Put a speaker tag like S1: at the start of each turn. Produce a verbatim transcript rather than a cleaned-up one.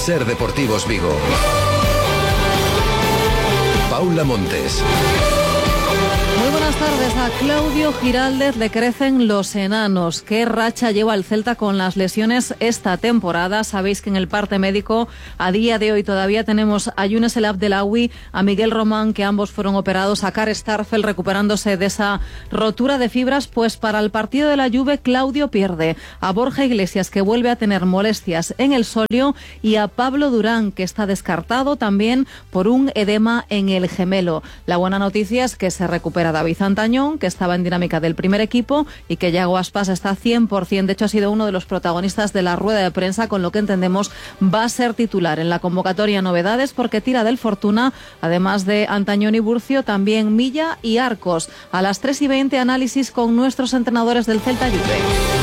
S1: Ser Deportivos Vigo. Paula Montes.
S2: Muy buenas tardes. A Claudio Giraldez le crecen los enanos. ¿Qué racha lleva el Celta con las lesiones esta temporada? Sabéis que en el parte médico a día de hoy todavía tenemos a Younes El Abdelawi, a Miguel Román, que ambos fueron operados, a Kar Starfel recuperándose de esa rotura de fibras. Pues para el partido de la Juve, Claudio pierde a Borja Iglesias, que vuelve a tener molestias en el sóleo, y a Pablo Durán, que está descartado también por un edema en el gemelo. La buena noticia es que se recupera David Antañón, que estaba en dinámica del primer equipo, y que Yago Aspas está cien por ciento. De hecho, ha sido uno de los protagonistas de la rueda de prensa, con lo que entendemos va a ser titular en la convocatoria. Novedades porque tira del Fortuna, además de Antañón y Burcio, también Milla y Arcos. A las tres y veinte, análisis con nuestros entrenadores del Celta Juve.